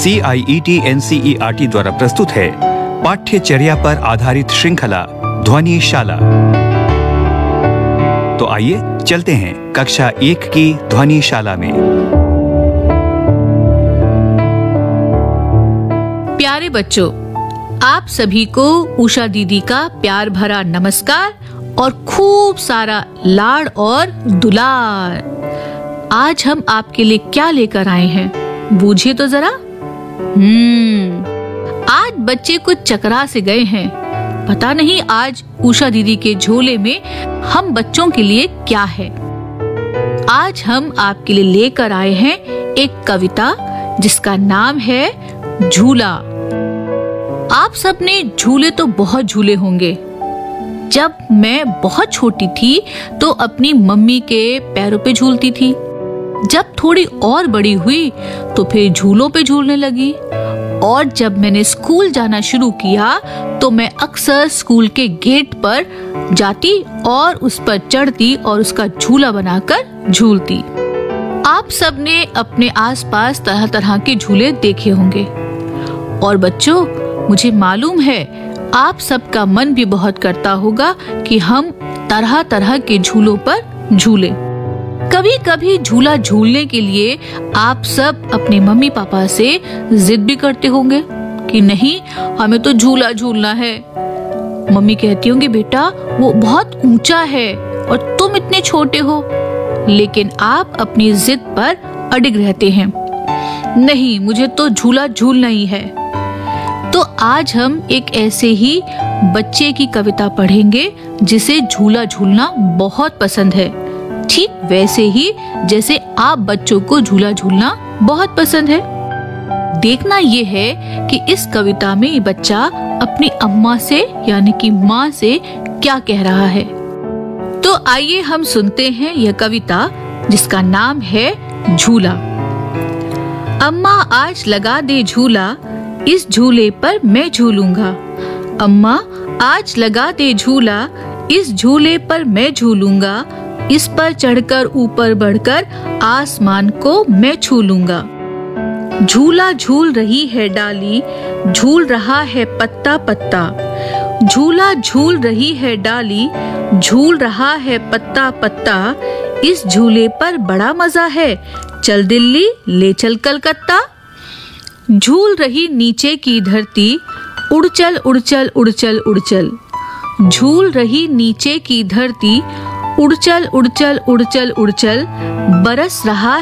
CIET NCERT द्वारा प्रस्तुत है पाठ्यचर्या पर आधारित श्रृंखला ध्वनिशाला। तो आइए चलते हैं कक्षा 1 की ध्वनिशाला में। प्यारे बच्चों, आप सभी को उषा दीदी का प्यार भरा नमस्कार और खूब सारा लाड और दुलार। आज हम आपके लिए क्या लेकर आए हैं, बूझिए तो जरा। आज बच्चे कुछ चकरा से गए हैं। पता नहीं आज उषा दीदी के झोले में हम बच्चों के लिए क्या है। आज हम आपके लिए लेकर आए हैं एक कविता जिसका नाम है झूला। आप सबने झूले तो बहुत झूले होंगे। जब मैं बहुत छोटी थी तो अपनी मम्मी के पैरों पे झूलती थी। जब थोड़ी और बड़ी हुई तो फिर झूलों पे झूलने लगी। और जब मैंने स्कूल जाना शुरू किया तो मैं अक्सर स्कूल के गेट पर जाती और उस पर चढ़ती और उसका झूला बनाकर झूलती। आप सबने अपने आसपास तरह तरह के झूले देखे होंगे। और बच्चों, मुझे मालूम है आप सबका मन भी बहुत करता होगा कि हम तरह तरह के झूलों पर झूले। कभी कभी झूला झूलने के लिए आप सब अपने मम्मी पापा से जिद भी करते होंगे कि नहीं, हमें तो झूला झूलना है। मम्मी कहती होंगी, बेटा वो बहुत ऊंचा है और तुम इतने छोटे हो। लेकिन आप अपनी जिद पर अडिग रहते हैं, नहीं मुझे तो झूला झूलना ही है। तो आज हम एक ऐसे ही बच्चे की कविता पढ़ेंगे जिसे झूला झूलना बहुत पसंद है, ठीक वैसे ही जैसे आप बच्चों को झूला झूलना बहुत पसंद है। देखना ये है कि इस कविता में ये बच्चा अपनी अम्मा से यानी कि माँ से क्या कह रहा है। तो आइए हम सुनते हैं यह कविता जिसका नाम है झूला। अम्मा आज लगा दे झूला, इस झूले पर मैं झूलूंगा। अम्मा आज लगा दे झूला, इस झूले पर मैं झूलूंगा। इस पर चढ़कर ऊपर बढ़कर आसमान को मैं छू लूंगा। झूला झूल रही है डाली, झूल रहा है पत्ता पत्ता। झूला झूल रही है डाली, झूल रहा है पत्ता पत्ता। इस झूले पर बड़ा मजा है, चल दिल्ली ले चल कलकत्ता। झूल रही नीचे की धरती, उड़ चल उड़ चल उड़ चल उड़ चल। झूल रही नीचे की धरती, उड़ चल उड़ चल उड़ चल उड़ चल। बरस रहा